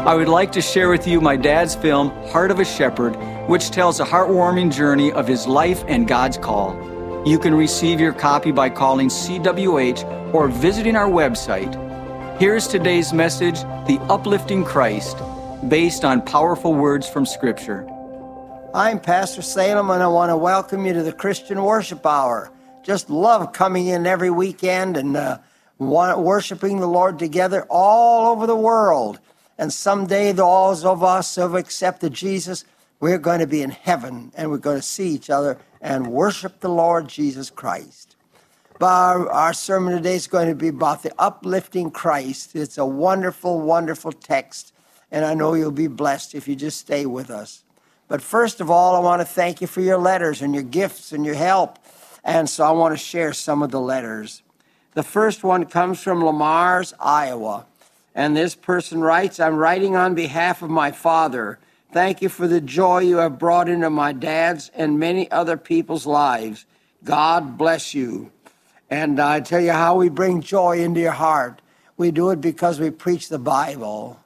I would like to share with you my dad's film, Heart of a Shepherd, which tells a heartwarming journey of his life and God's call. You can receive your copy by calling CWH or visiting our website. Here's today's message, The Uplifting Christ, based on powerful words from Scripture. I'm Pastor Salem, and I want to welcome you to the Christian Worship Hour. Just love coming in every weekend and worshiping the Lord together all over the world. And someday, those of us who have accepted Jesus, we're going to be in heaven, and we're going to see each other and worship the Lord Jesus Christ. But our sermon today is going to be about the uplifting Christ. It's a wonderful, wonderful text, and I know you'll be blessed if you just stay with us. But first of all, I want to thank you for your letters and your gifts and your help. And so I want to share some of the letters. The first one comes from Lamar's, Iowa. And this person writes, I'm writing on behalf of my father. Thank you for the joy you have brought into my dad's and many other people's lives. God bless you. And I tell you how we bring joy into your heart. We do it because we preach the Bible.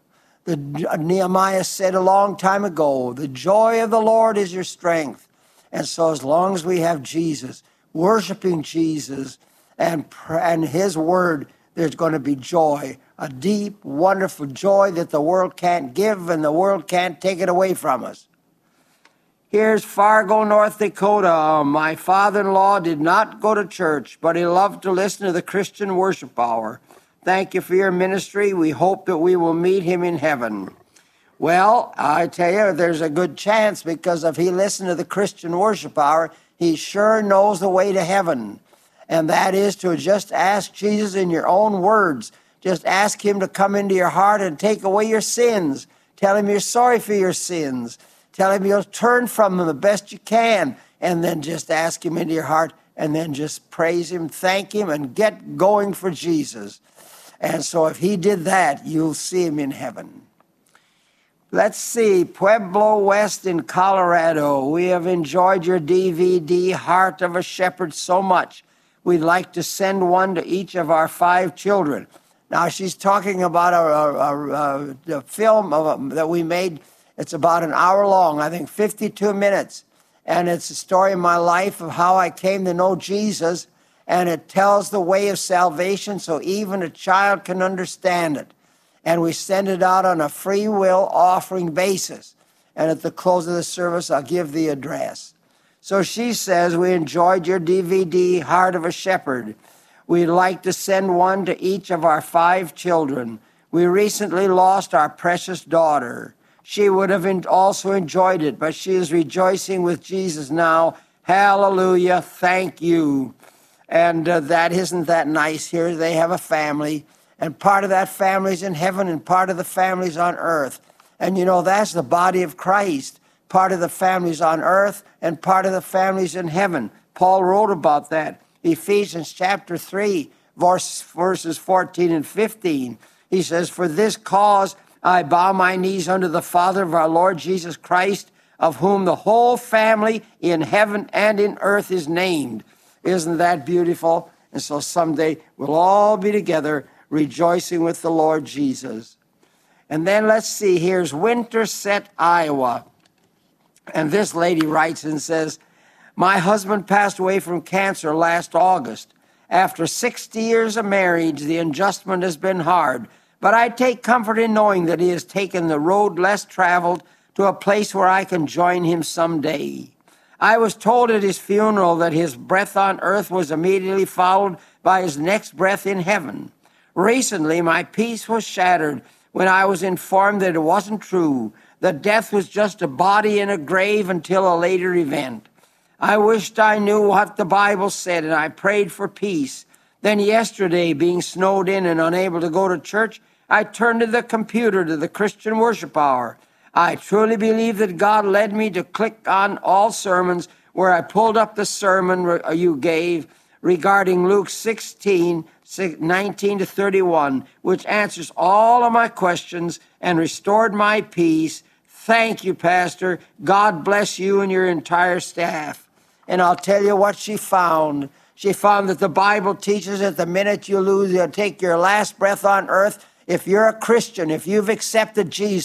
Nehemiah said a long time ago, the joy of the Lord is your strength. And so as long as we have Jesus, worshiping Jesus and his word, there's going to be joy, a deep, wonderful joy that the world can't give and the world can't take it away from us. Here's Fargo, North Dakota. My father-in-law did not go to church, but he loved to listen to the Christian Worship Hour. Thank you for your ministry. We hope that we will meet him in heaven. Well, I tell you, there's a good chance because if he listened to the Christian Worship Hour, he sure knows the way to heaven. And that is to just ask Jesus in your own words. Just ask him to come into your heart and take away your sins. Tell him you're sorry for your sins. Tell him you'll turn from them the best you can. And then just ask him into your heart and then just praise him, thank him, and get going for Jesus. And so if he did that, you'll see him in heaven. Let's see, Pueblo West in Colorado. We have enjoyed your DVD, Heart of a Shepherd, so much. We'd like to send one to each of our 5 children. Now, she's talking about a film that we made. It's about an hour long, I think 52 minutes. And it's a story of my life of how I came to know Jesus. And it tells the way of salvation so even a child can understand it. And we send it out on a free will offering basis. And at the close of the service, I'll give the address. So she says, we enjoyed your DVD, Heart of a Shepherd. We'd like to send one to each of our 5 children. We recently lost our precious daughter. She would have also enjoyed it, but she is rejoicing with Jesus now. Hallelujah, thank you. And isn't that nice? Here they have a family, and part of that family's in heaven, and part of the family's on earth. And you know, that's the body of Christ. Part of the family's on earth, and part of the family's in heaven. Paul wrote about that. Ephesians chapter 3, verses 14 and 15. He says, for this cause I bow my knees unto the Father of our Lord Jesus Christ, of whom the whole family in heaven and in earth is named. Isn't that beautiful? And so someday we'll all be together rejoicing with the Lord Jesus. And then let's see, here's Winterset, Iowa. And this lady writes and says, my husband passed away from cancer last August. After 60 years of marriage, the adjustment has been hard. But I take comfort in knowing that he has taken the road less traveled to a place where I can join him someday. I was told at his funeral that his breath on earth was immediately followed by his next breath in heaven. Recently, my peace was shattered when I was informed that it wasn't true, that death was just a body in a grave until a later event. I wished I knew what the Bible said, and I prayed for peace. Then yesterday, being snowed in and unable to go to church, I turned to the computer to the Christian Worship Hour. I truly believe that God led me to click on all sermons where I pulled up the sermon you gave regarding Luke 16, 19 to 31, which answers all of my questions and restored my peace. Thank you, Pastor. God bless you and your entire staff. And I'll tell you what she found. She found that the Bible teaches that the minute you take your last breath on earth, if you're a Christian, if you've accepted Jesus,